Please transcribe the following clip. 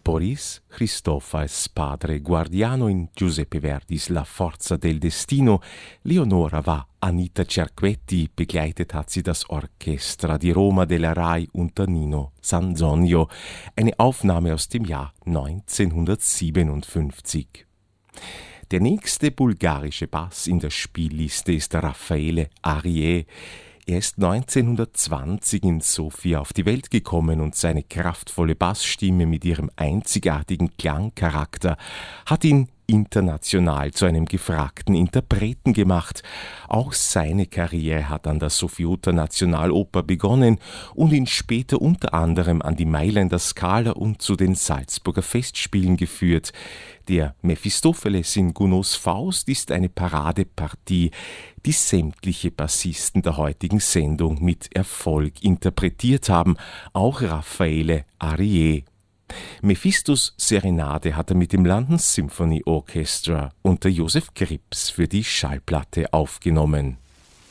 Boris Christophas, padre guardiano in Giuseppe Verdis La Forza del Destino. Leonora war Anita Cerquetti, begleitet hat sie das Orchestra di Roma della Rai unter Nino Sanzonio, eine Aufnahme aus dem Jahr 1957. Der nächste bulgarische Bass in der Spielliste ist Raffaele Arié. Er ist 1920 in Sofia auf die Welt gekommen und seine kraftvolle Bassstimme mit ihrem einzigartigen Klangcharakter hat ihn international zu einem gefragten Interpreten gemacht. Auch seine Karriere hat an der Sofiota Nationaloper begonnen und ihn später unter anderem an die Mailänder Scala und zu den Salzburger Festspielen geführt. Der Mephistopheles in Gounods Faust ist eine Paradepartie, die sämtliche Bassisten der heutigen Sendung mit Erfolg interpretiert haben, auch Raffaele Arié. Mephistos Serenade hat er mit dem London Symphony Orchestra unter Joseph Krips für die Schallplatte aufgenommen.